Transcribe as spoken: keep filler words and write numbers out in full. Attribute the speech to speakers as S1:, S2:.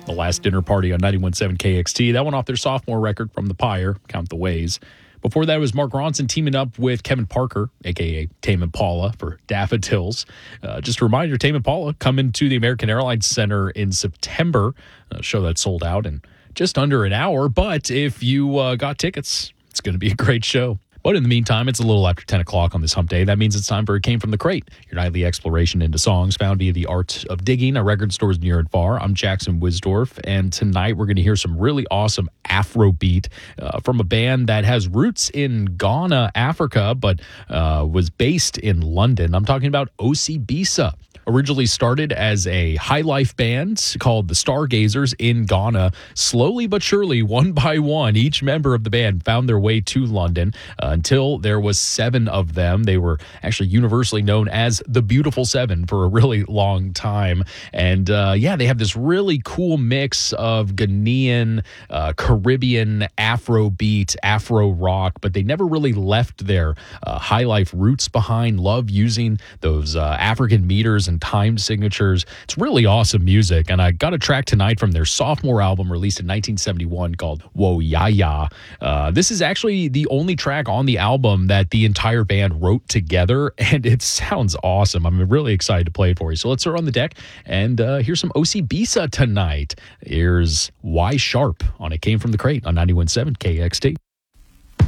S1: The Last Dinner Party on ninety-one point seven K X T. That one off their sophomore record from The Pyre, Count the Ways. Before that was Mark Ronson teaming up with Kevin Parker, a k a. Tame Impala, for Daffodils. Uh, just a reminder, Tame Impala coming to the American Airlines Center in September, a show that sold out in just under an hour. But if you uh, got tickets, it's going to be a great show. But in the meantime, it's a little after ten o'clock on this hump day. That means it's time for It Came From the Crate, your nightly exploration into songs found via the art of digging at record stores near and far. I'm Jackson Wisdorf, and tonight we're going to hear some really awesome Afrobeat uh, from a band that has roots in Ghana, Africa, but uh, was based in London. I'm talking about Osibisa. Originally started as a high life band called the Stargazers in Ghana. Slowly but surely, one by one, each member of the band found their way to London uh, until there was seven of them. They were actually universally known as the Beautiful Seven for a really long time. And uh, yeah, they have this really cool mix of Ghanaian, uh, Caribbean, Afrobeat, Afro rock, but they never really left their uh, high life roots behind. Love using those uh, African meters and time signatures. It's really awesome music, and I got a track tonight from their sophomore album released in nineteen seventy-one called Wo Ya Ya. Uh, this is actually the only track on the album that the entire band wrote together, and it sounds awesome. I'm really excited to play it for you. So let's throw on the deck and uh, here's some Osibisa tonight. Here's Y Sharp on It Came From the Crate on ninety-one point seven K X T.